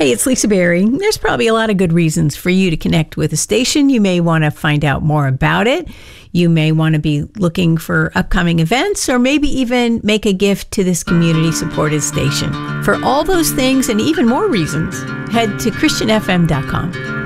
Hey, it's Lisa Berry. There's probably a lot of good reasons for you to connect with a station. You may want to find out more about it. You may want to be looking for upcoming events, or maybe even make a gift to this community-supported station. For all those things and even more reasons, head to ChristianFM.com.